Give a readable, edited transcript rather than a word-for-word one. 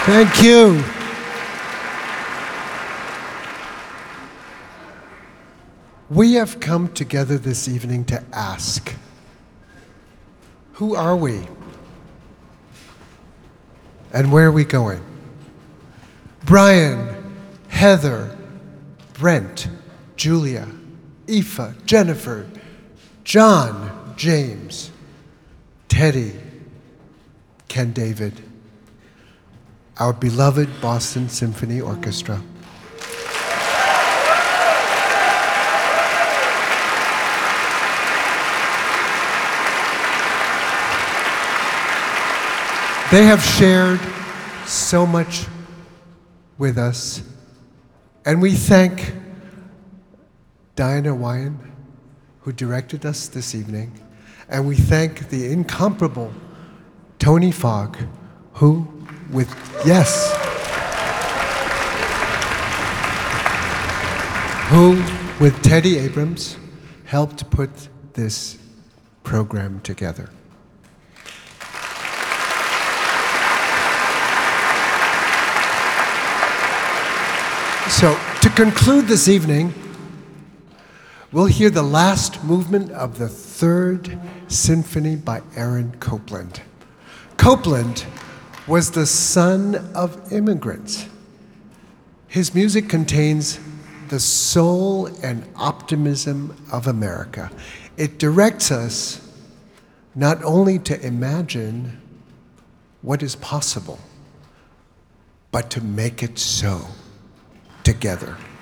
Thank you. We have come together this evening to ask, who are we? And where are we going? Brian, Heather, Brent, Julia, Aoife, Jennifer, John, James, Teddy, Ken David, our beloved Boston Symphony Orchestra. They have shared so much with us, and we thank Diana Wyan, who directed us this evening, and we thank the incomparable Tony Fogg, who with Teddy Abrams helped put this program together. So, to conclude this evening, we'll hear the last movement of the Third Symphony by Aaron Copland. Copland was the son of immigrants. His music contains the soul and optimism of America. It directs us not only to imagine what is possible, but to make it so together.